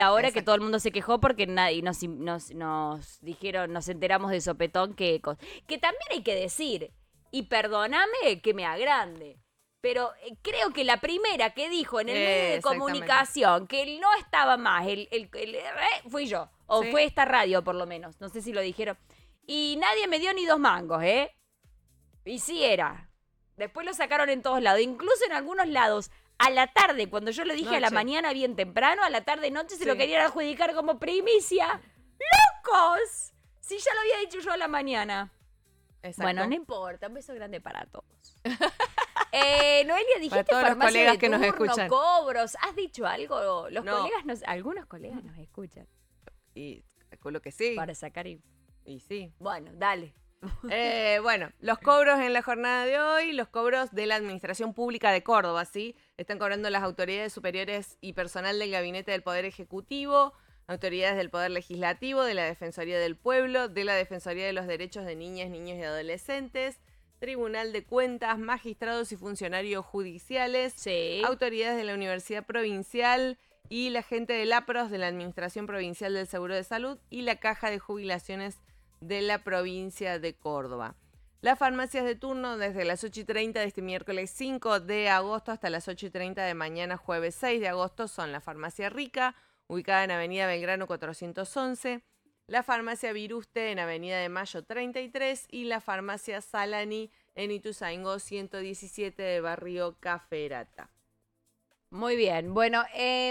Ahora que Exacto. todo el mundo se quejó porque nadie nos dijeron, nos enteramos de sopetón que también hay que decir, y perdóname que me agrande, pero creo que la primera que dijo en el medio de Exactamente. comunicación que no estaba más, fui yo, o Sí. fue esta radio por lo menos, no sé si lo dijeron, y nadie me dio ni 2 mangos, ¿eh? Y sí era. Después lo sacaron en todos lados, incluso en algunos lados. A la tarde, cuando yo lo dije a la Noche. mañana bien temprano, a la tarde noche se lo Sí. querían adjudicar como primicia. ¡Locos! Si ya lo había dicho yo a la mañana. Bueno, no Exacto. importa, un beso grande para todos. Noelia, Para dijiste todos los farmacia colegas de que nos turno, escuchan. cobros. ¿Has dicho algo? No. Algunos colegas nos escuchan Y calculo que sí. para sacar info. Y sí. Bueno, dale. Bueno, los cobros en la jornada de hoy, los cobros de la Administración Pública de Córdoba, ¿sí? Están cobrando las autoridades superiores y personal del Gabinete del Poder Ejecutivo, autoridades del Poder Legislativo, de la Defensoría del Pueblo, de la Defensoría de los Derechos de Niñas, Niños y Adolescentes, Tribunal de Cuentas, magistrados y funcionarios judiciales, Sí. autoridades de la Universidad Provincial y la gente del APROS, de la Administración Provincial del Seguro de Salud y la Caja de Jubilaciones de la provincia de Córdoba. Las farmacias de turno desde las 8:30 de este miércoles 5 de agosto hasta las 8:30 de mañana jueves 6 de agosto son la Farmacia Rica, ubicada en Avenida Belgrano 411, la Farmacia Viruste en Avenida de Mayo 33 y la Farmacia Salani en Ituzaingó 117 de Barrio Caferata. Muy bien. Bueno,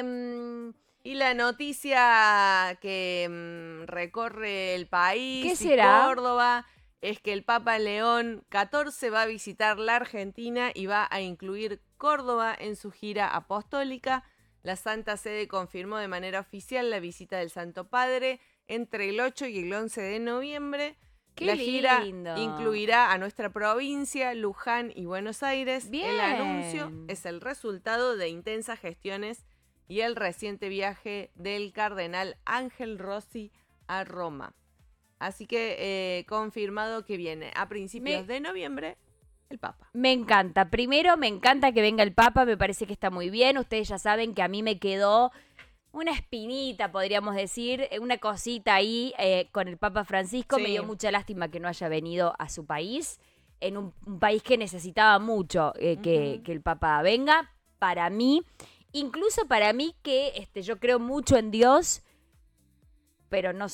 Y la noticia que recorre el ¿qué país y será? Córdoba es que el Papa León XIV va a visitar la Argentina y va a incluir Córdoba en su gira apostólica. La Santa Sede confirmó de manera oficial la visita del Santo Padre entre el 8 y el 11 de noviembre. ¡Qué La gira lindo! incluirá a nuestra provincia, Luján y Buenos Aires. El anuncio Bien. es el resultado de intensas gestiones y el reciente viaje del cardenal Ángel Rossi a Roma. Así que confirmado que viene a principios de noviembre el Papa. Me encanta. Primero, me encanta que venga el Papa, me parece que está muy bien. Ustedes ya saben que a mí me quedó una espinita, podríamos decir, una cosita ahí con el Papa Francisco. Sí. Me dio mucha lástima que no haya venido a su país, en un país que necesitaba mucho que el Papa venga. Para mí, incluso para mí que yo creo mucho en Dios, pero no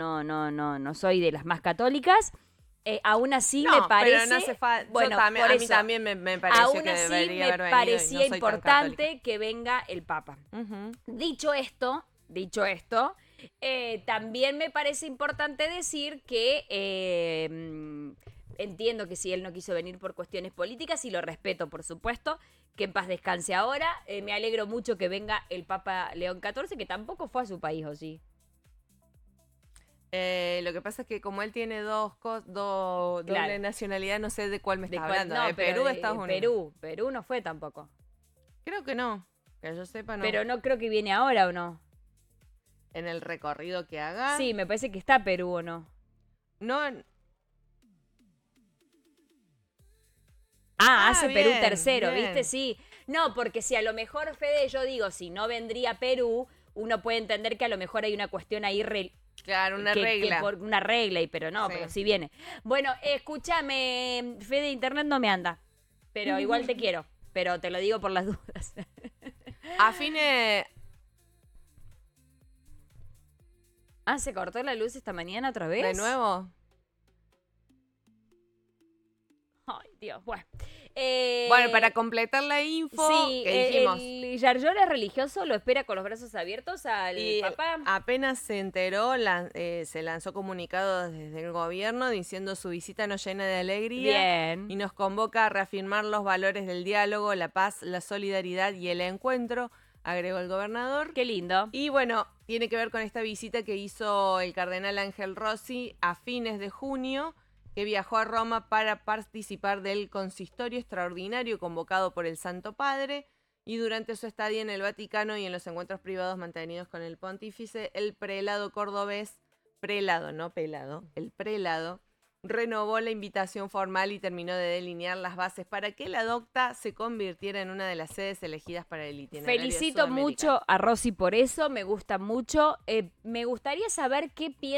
soy de las más católicas. Aún así me parece. Pero no hace falta. Bueno, A por mí eso, también me pareció aún que así debería me haber venido y parecía no soy tan católica. importante que venga el Papa. Dicho esto, también me parece importante decir que entiendo que si él no quiso venir por cuestiones políticas, y lo respeto, por supuesto, que en paz descanse ahora. Me alegro mucho que venga el Papa León XIV, que tampoco fue a su país, ¿o sí? Lo que pasa es que como él tiene doble Claro. nacionalidad, no sé de cuál me ¿De estás cuál? hablando. No, ¿De pero Perú o de Estados Unidos? Perú no fue tampoco. Creo que no. Que yo sepa, no. Pero no creo que viene ahora, ¿o no? En el recorrido que haga. Sí, me parece que está Perú, ¿o no? No. Hace Perú bien, tercero, bien. ¿viste? Sí. No, porque si a lo mejor, Fede, yo digo, si no vendría Perú, uno puede entender que a lo mejor hay una cuestión ahí Claro, una regla. por una regla, pero no, Sí. pero sí viene. Bueno, escúchame, Fede, internet no me anda, pero igual te quiero, pero te lo digo por las dudas. Afine. ¿Se cortó la luz esta mañana otra vez? ¿De nuevo? Ay, Dios, bueno. Bueno, para completar la info sí, que dijimos. el Yarlora religioso lo espera con los brazos abiertos al Y papá. apenas se enteró, se lanzó comunicado desde el gobierno diciendo su visita nos llena de alegría. Bien. Y nos convoca a reafirmar los valores del diálogo, la paz, la solidaridad y el encuentro, agregó el gobernador. Qué lindo. Y bueno, tiene que ver con esta visita que hizo el cardenal Ángel Rossi a fines de junio, que viajó a Roma para participar del consistorio extraordinario convocado por el Santo Padre, y durante su estadía en el Vaticano y en los encuentros privados mantenidos con el pontífice, el prelado cordobés, prelado, no pelado, el prelado, renovó la invitación formal y terminó de delinear las bases para que la DOCTA se convirtiera en una de las sedes elegidas para el itinerario Felicito sudamericano. mucho a Rosy por eso, me gusta mucho. Me gustaría saber qué piensa